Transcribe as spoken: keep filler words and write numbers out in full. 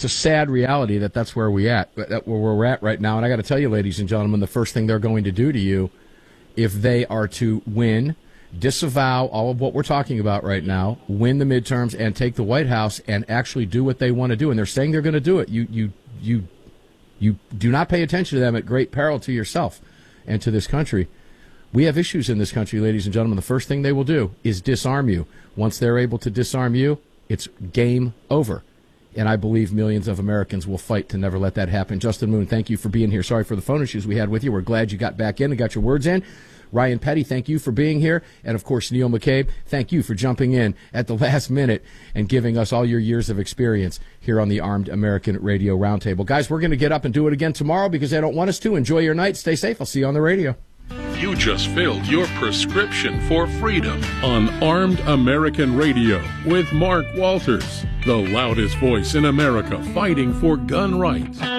it's a sad reality that that's where we at, that where we're at right now. And I got to tell you, ladies and gentlemen, the first thing they're going to do to you, if they are to win, disavow all of what we're talking about right now, win the midterms, and take the White House and actually do what they want to do. And they're saying they're going to do it. You, you, you, you do not pay attention to them at great peril to yourself and to this country. We have issues in this country, ladies and gentlemen. The first thing they will do is disarm you. Once they're able to disarm you, it's game over. And I believe millions of Americans will fight to never let that happen. Justin Moon, thank you for being here. Sorry for the phone issues we had with you. We're glad you got back in and got your words in. Ryan Petty, thank you for being here. And, of course, Neil McCabe, thank you for jumping in at the last minute and giving us all your years of experience here on the Armed American Radio Roundtable. Guys, we're going to get up and do it again tomorrow because they don't want us to. Enjoy your night. Stay safe. I'll see you on the radio. You just filled your prescription for freedom on Armed American Radio with Mark Walters, the loudest voice in America fighting for gun rights.